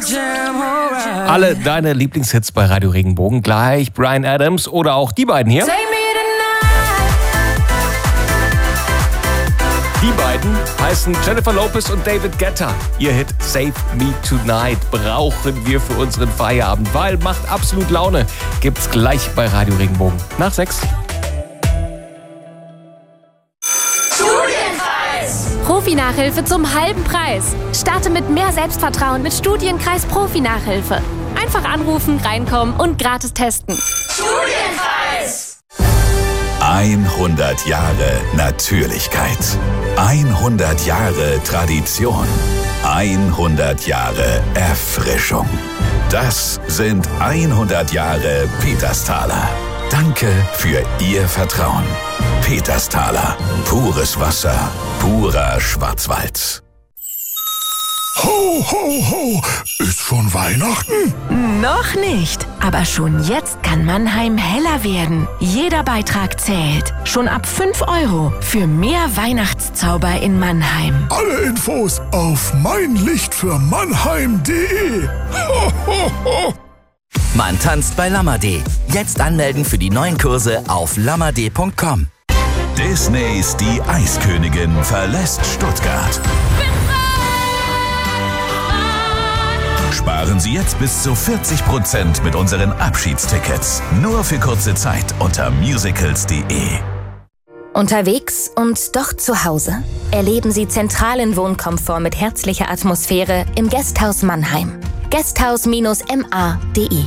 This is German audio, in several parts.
Alle deine Lieblingshits bei Radio Regenbogen. Gleich Bryan Adams oder auch die beiden hier. Die beiden heißen Jennifer Lopez und David Guetta. Ihr Hit Save Me Tonight brauchen wir für unseren Feierabend, weil macht absolut Laune. Gibt's gleich bei Radio Regenbogen. Nach 6. Profi-Nachhilfe zum halben Preis. Starte mit mehr Selbstvertrauen mit Studienkreis Profi-Nachhilfe. Einfach anrufen, reinkommen und gratis testen. Studienkreis! 100 Jahre Natürlichkeit. 100 Jahre Tradition. 100 Jahre Erfrischung. Das sind 100 Jahre Petersthaler. Danke für Ihr Vertrauen. Petersthaler. Pures Wasser. Purer Schwarzwald. Ho, ho, ho! Ist schon Weihnachten? Noch nicht, aber schon jetzt kann Mannheim heller werden. Jeder Beitrag zählt. Schon ab 5 € für mehr Weihnachtszauber in Mannheim. Alle Infos auf meinlichtfürmannheim.de. Ho, ho, ho! Man tanzt bei Lamade. Jetzt anmelden für die neuen Kurse auf lamade.com. Disneys Die Eiskönigin verlässt Stuttgart. Sparen Sie jetzt bis zu 40% mit unseren Abschiedstickets. Nur für kurze Zeit unter musicals.de. Unterwegs und doch zu Hause? Erleben Sie zentralen Wohnkomfort mit herzlicher Atmosphäre im Guesthouse Mannheim. Guesthouse-ma.de.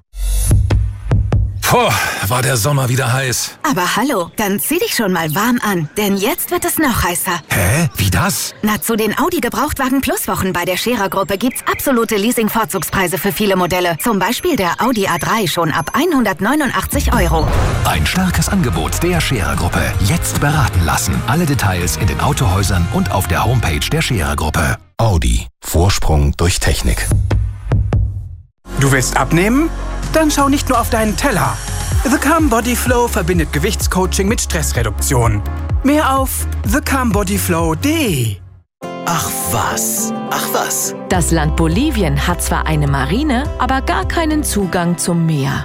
Puh, war der Sommer wieder heiß. Aber hallo, dann zieh dich schon mal warm an, denn jetzt wird es noch heißer. Hä? Wie das? Na, zu den Audi Gebrauchtwagen Plus Wochen bei der Scherer-Gruppe gibt's absolute Leasing-Vorzugspreise für viele Modelle. Zum Beispiel der Audi A3 schon ab 189 €. Ein starkes Angebot der Scherer-Gruppe. Jetzt beraten lassen. Alle Details in den Autohäusern und auf der Homepage der Scherer-Gruppe. Audi. Vorsprung durch Technik. Du willst abnehmen? Dann schau nicht nur auf deinen Teller. The Calm Body Flow verbindet Gewichtscoaching mit Stressreduktion. Mehr auf thecalmbodyflow.de. Ach was. Das Land Bolivien hat zwar eine Marine, aber gar keinen Zugang zum Meer.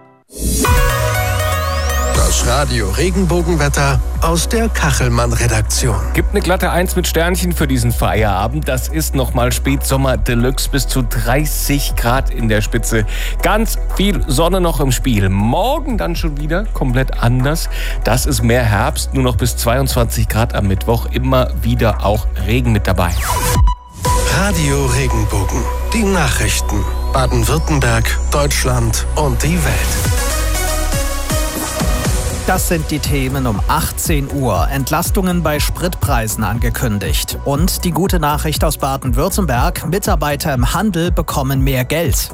Das Radio Regenbogenwetter aus der Kachelmann-Redaktion. Gibt eine glatte 1 mit Sternchen für diesen Feierabend. Das ist nochmal Spätsommer Deluxe, bis zu 30 Grad in der Spitze. Ganz viel Sonne noch im Spiel. Morgen dann schon wieder komplett anders. Das ist mehr Herbst, nur noch bis 22 Grad am Mittwoch. Immer wieder auch Regen mit dabei. Radio Regenbogen. Die Nachrichten. Baden-Württemberg, Deutschland und die Welt. Das sind die Themen um 18 Uhr. Entlastungen bei Spritpreisen angekündigt. Und die gute Nachricht aus Baden-Württemberg: Mitarbeiter im Handel bekommen mehr Geld.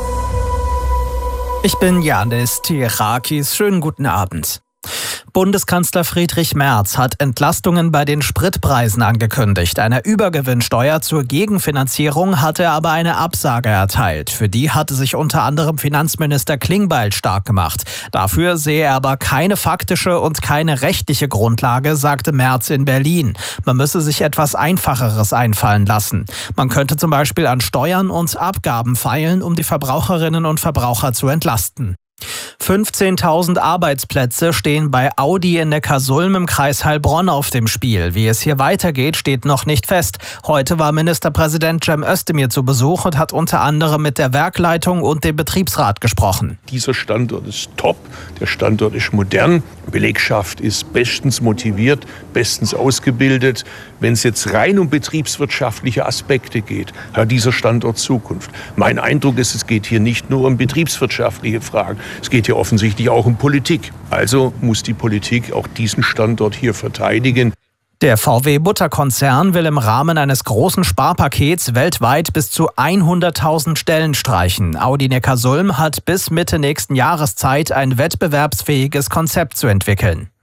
Ich bin Janis Tirakis. Schönen guten Abend. Bundeskanzler Friedrich Merz hat Entlastungen bei den Spritpreisen angekündigt. Einer Übergewinnsteuer zur Gegenfinanzierung hat er aber eine Absage erteilt. Für die hatte sich unter anderem Finanzminister Klingbeil stark gemacht. Dafür sehe er aber keine faktische und keine rechtliche Grundlage, sagte Merz in Berlin. Man müsse sich etwas Einfacheres einfallen lassen. Man könnte zum Beispiel an Steuern und Abgaben feilen, um die Verbraucherinnen und Verbraucher zu entlasten. 15.000 Arbeitsplätze stehen bei Audi in Neckarsulm im Kreis Heilbronn auf dem Spiel. Wie es hier weitergeht, steht noch nicht fest. Heute war Ministerpräsident Cem Özdemir zu Besuch und hat unter anderem mit der Werkleitung und dem Betriebsrat gesprochen. Dieser Standort ist top, der Standort ist modern, die Belegschaft ist bestens motiviert, bestens ausgebildet. Wenn es jetzt rein um betriebswirtschaftliche Aspekte geht, hat dieser Standort Zukunft. Mein Eindruck ist, es geht hier nicht nur um betriebswirtschaftliche Fragen, es geht hier offensichtlich auch um Politik. Also muss die Politik auch diesen Standort hier verteidigen. Der VW-Butterkonzern will im Rahmen eines großen Sparpakets weltweit bis zu 100.000 Stellen streichen. Audi Neckarsulm hat bis Mitte nächsten Jahres Zeit, ein wettbewerbsfähiges Konzept zu entwickeln.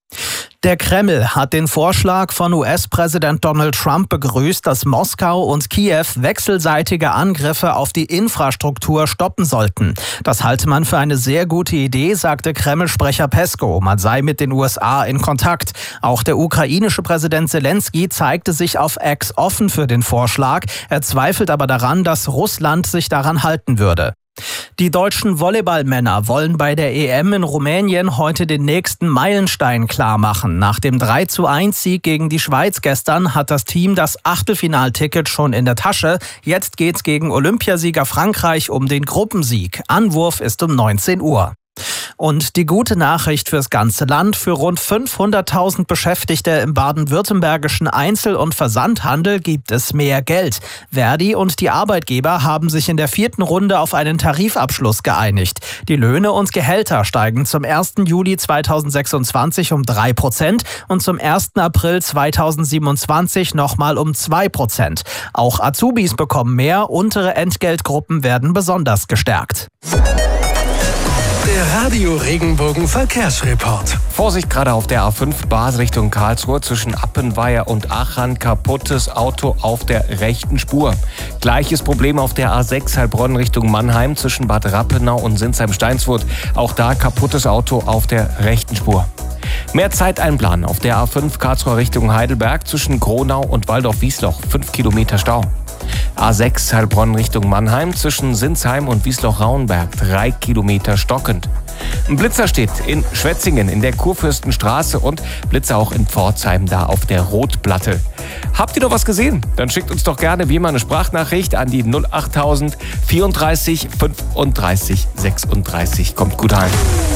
Der Kreml hat den Vorschlag von US-Präsident Donald Trump begrüßt, dass Moskau und Kiew wechselseitige Angriffe auf die Infrastruktur stoppen sollten. Das halte man für eine sehr gute Idee, sagte Kreml-Sprecher Peskow. Man sei mit den USA in Kontakt. Auch der ukrainische Präsident Zelensky zeigte sich auf X offen für den Vorschlag. Er zweifelt aber daran, dass Russland sich daran halten würde. Die deutschen Volleyballmänner wollen bei der EM in Rumänien heute den nächsten Meilenstein klarmachen. Nach dem 3:1-Sieg gegen die Schweiz gestern hat das Team das Achtelfinalticket schon in der Tasche. Jetzt geht's gegen Olympiasieger Frankreich um den Gruppensieg. Anwurf ist um 19 Uhr. Und die gute Nachricht fürs ganze Land: Für rund 500.000 Beschäftigte im baden-württembergischen Einzel- und Versandhandel gibt es mehr Geld. Verdi und die Arbeitgeber haben sich in der 4. Runde auf einen Tarifabschluss geeinigt. Die Löhne und Gehälter steigen zum 1. Juli 2026 um 3% und zum 1. April 2027 nochmal um 2%. Auch Azubis bekommen mehr, untere Entgeltgruppen werden besonders gestärkt. Der Radio Regenbogen Verkehrsreport. Vorsicht gerade auf der A5 Basel Richtung Karlsruhe zwischen Appenweier und Aachen. Kaputtes Auto auf der rechten Spur. Gleiches Problem auf der A6 Heilbronn Richtung Mannheim zwischen Bad Rappenau und Sinsheim-Steinsfurt. Auch da kaputtes Auto auf der rechten Spur. Mehr Zeit einplanen auf der A5 Karlsruhe Richtung Heidelberg zwischen Gronau und Waldorf-Wiesloch. 5 Kilometer Stau. A6 Heilbronn Richtung Mannheim zwischen Sinsheim und Wiesloch-Rauenberg 3 Kilometer stockend. Ein Blitzer steht in Schwetzingen in der Kurfürstenstraße und Blitzer auch in Pforzheim da auf der Rotplatte. Habt ihr noch was gesehen? Dann schickt uns doch gerne wie immer eine Sprachnachricht an die 08000 34 35 36. Kommt gut heim.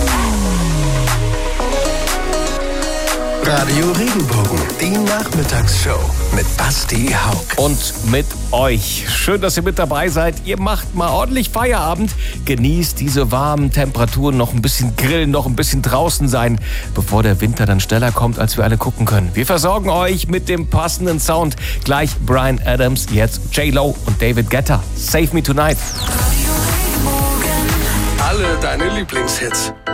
Radio Regenbogen, die Nachmittagsshow mit Basti Haug. Und mit euch. Schön, dass ihr mit dabei seid. Ihr macht mal ordentlich Feierabend. Genießt diese warmen Temperaturen, noch ein bisschen grillen, noch ein bisschen draußen sein, bevor der Winter dann schneller kommt, als wir alle gucken können. Wir versorgen euch mit dem passenden Sound. Gleich Bryan Adams, jetzt J-Lo und David Guetta. Save Me Tonight. Alle deine Lieblingshits.